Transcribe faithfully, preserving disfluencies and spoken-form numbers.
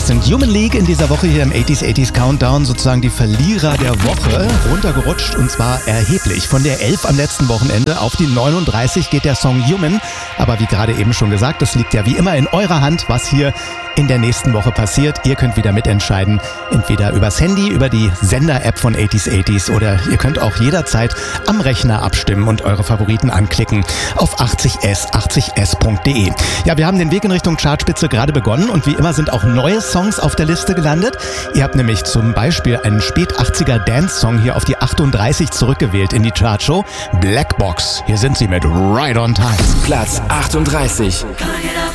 Das sind Human League in dieser Woche hier im achtziger achtziger Countdown, sozusagen die Verlierer der Woche, runtergerutscht und zwar erheblich. Von der elf am letzten Wochenende auf die neununddreißig geht der Song Human. Aber wie gerade eben schon gesagt, das liegt ja wie immer in eurer Hand, was hier in der nächsten Woche passiert. Ihr könnt wieder mitentscheiden, entweder übers Handy, über die Sender-App von achtziger achtziger oder ihr könnt auch jederzeit am Rechner abstimmen und eure Favoriten anklicken auf achtzig s achtzig s punkt de. Ja, wir haben den Weg in Richtung Chartspitze gerade begonnen und wie immer sind auch neue Songs auf der Liste gelandet. Ihr habt nämlich zum Beispiel einen Spät-achtziger Dance-Song hier auf die achtunddreißig zurückgewählt in die Chartshow. Black Box, hier sind sie mit Right on Time. Platz achtunddreißig. Gonna get up